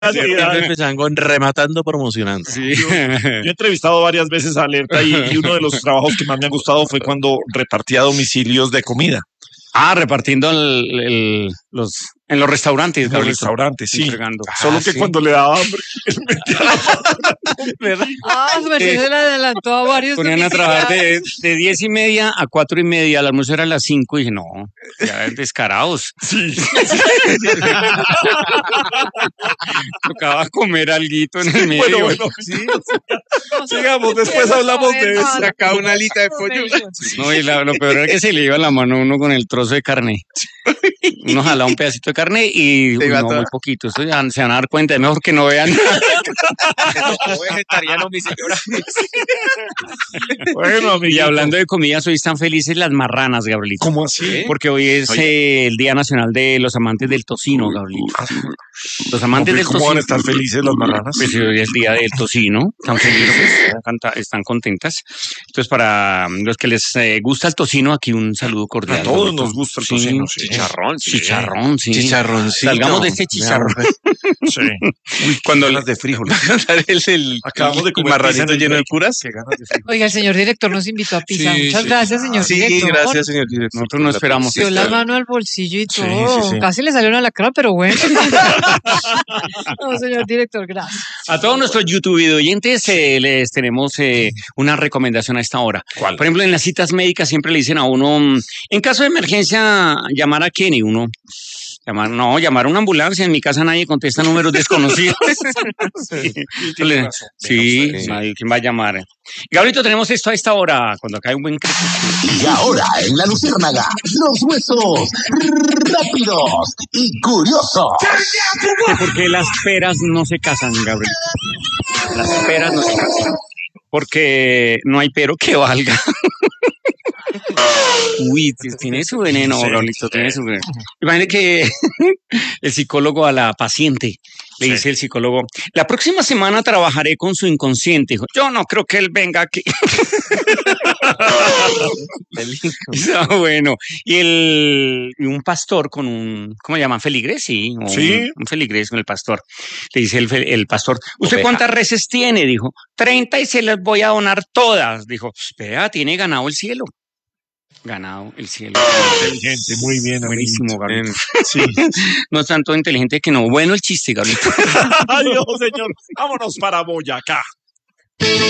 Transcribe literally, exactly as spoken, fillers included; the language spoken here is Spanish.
Siempre Pechangón rematando, promocionando. Sí. Yo, yo he entrevistado varias veces a Alerta y, y uno de los trabajos que más me ha gustado fue cuando repartía domicilios de comida. Ah, repartiendo el, el, los, en los restaurantes. En los restaurantes, sí. Entregando. Solo Ah, que sí. cuando le daba hambre, él metía la ¿Verdad? Ah, se le adelantó a varios. Ponían a trabajar de, de diez y media a cuatro y media, el almuerzo era a las cinco y dije, no, ya descarados. Sí. Tocaba comer alguito en el medio. Bueno, bueno, sí. Sigamos, después hablamos de eso. Sacaba una alita de pollo. No, y la, lo peor era que se le iba la mano a uno con el trozo de carne. Uno jalaba un pedacito de carne y uy, no, muy poquito. Esto ya se van a dar cuenta, es mejor que no vean nada. Vegetariano, mi señora. Bueno, amiguito. Y hablando de comidas, hoy están felices las marranas, Gabrielito. ¿Cómo así? Porque hoy es eh, el Día Nacional de los Amantes del Tocino, Gabrielito. Los amantes No, del ¿cómo tocino. van a estar felices las marranas? Pues hoy es el Día del Tocino, están felices, están, están contentas. Entonces, para los que les eh, gusta el tocino, aquí un saludo cordial. A todos Gabrielito. Nos gusta el tocino, sí. Chicharrón, sí. Chicharrón, sí. Chicharroncito. Salgamos de este chicharrón. Sí. Uy, cuando las de frijol. el, el, Acabamos de comer marranito lleno de curas. Oiga, el señor director nos invitó a pizza. Sí, Muchas sí. gracias, señor sí, director. Sí, gracias, señor director. Nosotros no esperamos. Dio la mano al bolsillo y todo. Sí, sí, sí. Casi le salió una lacra, pero bueno. No, señor director, gracias. A todos nuestros YouTube oyentes eh, les tenemos eh, una recomendación a esta hora. ¿Cuál? Por ejemplo, en las citas médicas siempre le dicen a uno, en caso de emergencia, llamar a quién y uno... Llamar, no, llamar a una ambulancia. En mi casa nadie contesta números desconocidos. Sí, tiene razón. sí, Sí. nadie, ¿quién va a llamar? Gabrielito, tenemos esto a esta hora, cuando acá hay un buen crepúsculo. Y ahora en la Luciérnaga, los huesos rápidos y curiosos. ¿Por qué las peras no se casan, Gabriel? Las peras no se casan. Porque no hay pero que valga. Uy, tiene su veneno, Sí, Gabrielito, sí. tiene su veneno. Imagínate que el psicólogo a la paciente le Sí. dice el psicólogo, la próxima semana trabajaré con su inconsciente. Dijo, yo no creo que él venga aquí. Ah, bueno, y el y un pastor con un, ¿cómo le llaman? ¿Feligrés? Sí, o Sí. Un, un feligrés con el pastor. Le dice el, fe- el pastor, ¿usted Oveja. cuántas reses tiene? Dijo, treinta y se las voy a donar todas. Dijo, vea, tiene ganado el cielo. Ganado el cielo. Inteligente, muy bien. Buenísimo, amiguito. Gabriel. Sí. No es tanto inteligente que no. Bueno el chiste, Gabriel. Adiós, señor. Vámonos para Boyacá.